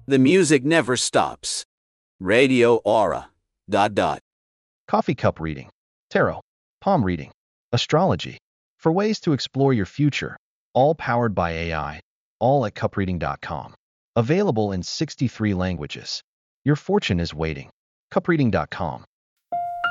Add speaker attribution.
Speaker 1: The music never stops. Radio Aura. ...
Speaker 2: Coffee cup reading, tarot, palm reading, astrology, for ways to explore your future, all powered by AI, all at cupreading.com. Available in 63 languages. Your fortune is waiting. Cupreading.com.